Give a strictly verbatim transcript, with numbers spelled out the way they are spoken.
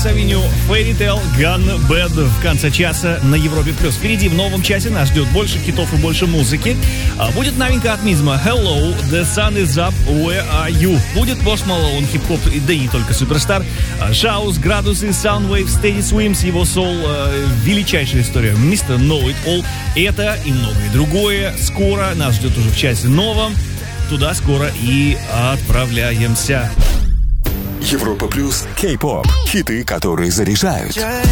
Darkness Avenue, Fairy Tale, Gun Bad в конце часа на Европе Плюс. Впереди в новом часе нас ждет больше хитов и больше музыки. Будет новинка от Мизма Hello, The Sun Is Up, Where Are You. Будет Post Malone, хип-хоп, да и не только суперстар. Шаус, Градусы, Soundwave, Steady Swims, его соул, величайшая история мистер Know It All. Это и многое другое скоро нас ждет уже в часе новом. Туда скоро и отправляемся. Европа Плюс, Кей-поп, хиты, которые заряжают.